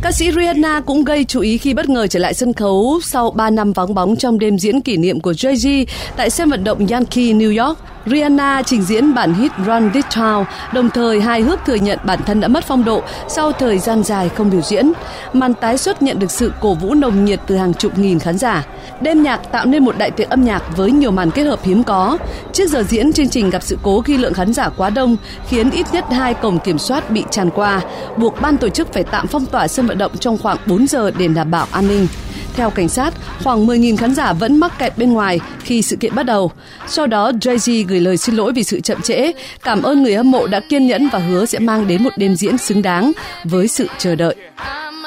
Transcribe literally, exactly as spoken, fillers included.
Ca sĩ Rihanna cũng gây chú ý khi bất ngờ trở lại sân khấu sau ba năm vắng bóng trong đêm diễn kỷ niệm của Jay-Z tại sân vận động Yankee, New York. Rihanna trình diễn bản hit Run This Town, đồng thời hài hước thừa nhận bản thân đã mất phong độ sau thời gian dài không biểu diễn. Màn tái xuất nhận được sự cổ vũ nồng nhiệt từ hàng chục nghìn khán giả. Đêm nhạc tạo nên một đại tiệc âm nhạc với nhiều màn kết hợp hiếm có. Trước giờ diễn, chương trình gặp sự cố khi lượng khán giả quá đông, khiến ít nhất hai cổng kiểm soát bị tràn qua, buộc ban tổ chức phải tạm phong tỏa sân vận động trong khoảng bốn giờ để đảm bảo an ninh. Theo cảnh sát, khoảng mười nghìn khán giả vẫn mắc kẹt bên ngoài khi sự kiện bắt đầu. Sau đó, Jay-Z gửi lời xin lỗi vì sự chậm trễ, cảm ơn người hâm mộ đã kiên nhẫn và hứa sẽ mang đến một đêm diễn xứng đáng với sự chờ đợi.